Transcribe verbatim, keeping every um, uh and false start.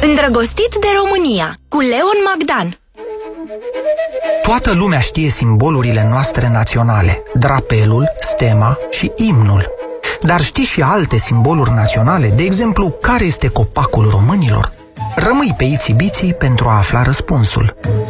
Îndrăgostit de România, cu Leon Magdan. Toată lumea știe simbolurile noastre naționale, drapelul, stema și imnul. Dar știi și alte simboluri naționale? De exemplu, care este copacul românilor? Rămâi pe Itsy Bitsy pentru a afla răspunsul.